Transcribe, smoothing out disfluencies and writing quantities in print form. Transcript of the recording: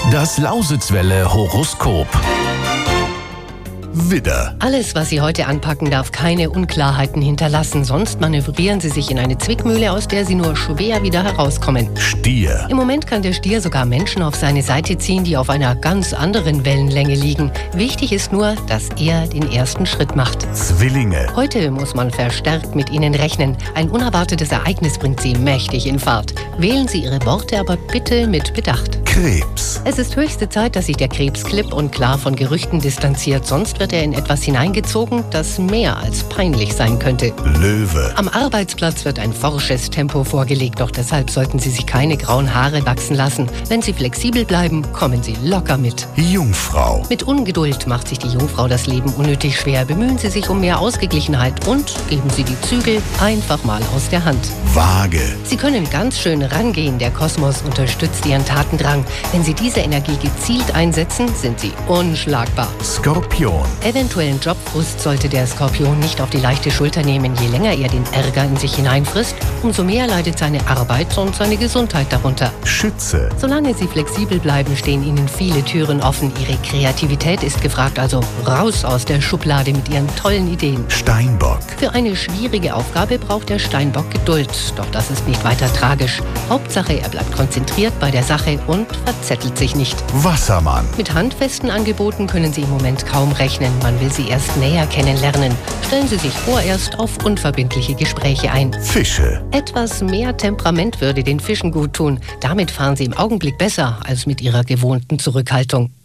Das Lausitzwelle Horoskop. Widder. Alles, was Sie heute anpacken, darf keine Unklarheiten hinterlassen. Sonst manövrieren Sie sich in eine Zwickmühle, aus der Sie nur schwer wieder herauskommen. Stier. Im Moment kann der Stier sogar Menschen auf seine Seite ziehen, die auf einer ganz anderen Wellenlänge liegen. Wichtig ist nur, dass er den ersten Schritt macht. Zwillinge. Heute muss man verstärkt mit Ihnen rechnen. Ein unerwartetes Ereignis bringt Sie mächtig in Fahrt. Wählen Sie Ihre Worte aber bitte mit Bedacht. Krebs. Es ist höchste Zeit, dass sich der Krebs klipp und klar von Gerüchten distanziert. Sonst wird er in etwas hineingezogen, das mehr als peinlich sein könnte. Löwe. Am Arbeitsplatz wird ein forsches Tempo vorgelegt, doch deshalb sollten Sie sich keine grauen Haare wachsen lassen. Wenn Sie flexibel bleiben, kommen Sie locker mit. Jungfrau. Mit Ungeduld macht sich die Jungfrau das Leben unnötig schwer. Bemühen Sie sich um mehr Ausgeglichenheit und geben Sie die Zügel einfach mal aus der Hand. Waage. Sie können ganz schön rangehen. Der Kosmos unterstützt Ihren Tatendrang. Wenn Sie diese Energie gezielt einsetzen, sind Sie unschlagbar. Skorpion. Eventuellen Jobfrust sollte der Skorpion nicht auf die leichte Schulter nehmen. Je länger er den Ärger in sich hineinfrisst, umso mehr leidet seine Arbeit und seine Gesundheit darunter. Schütze. Solange Sie flexibel bleiben, stehen Ihnen viele Türen offen. Ihre Kreativität ist gefragt, also raus aus der Schublade mit Ihren tollen Ideen. Steinbock. Für eine schwierige Aufgabe braucht der Steinbock Geduld. Doch das ist nicht weiter tragisch. Hauptsache, er bleibt konzentriert bei der Sache und verzettelt sich nicht. Wassermann. Mit handfesten Angeboten können Sie im Moment kaum rechnen. Man will Sie erst näher kennenlernen. Stellen Sie sich vorerst auf unverbindliche Gespräche ein. Fische. Etwas mehr Temperament würde den Fischen gut tun. Damit fahren Sie im Augenblick besser als mit Ihrer gewohnten Zurückhaltung.